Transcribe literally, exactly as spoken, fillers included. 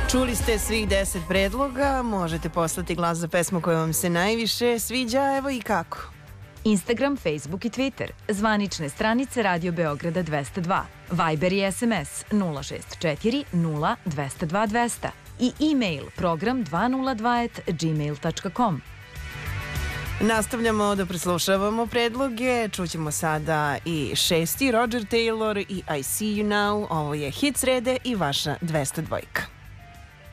Čuli ste svih deset predloga, možete poslati glas za pesmu koja vam se najviše sviđa, evo i kako. Instagram, Facebook i Twitter, zvanične stranice Radio Beograda dvesta dva, Viber i S M S nula šest četiri nula dvesta dva dvesta i e-mail program dvesta dva at gmail tačka com. Nastavljamo da preslušavamo predloge, čućemo sada i šesti Roger Taylor i I See You Now, ovo je hit srede i vaša dvesta dva.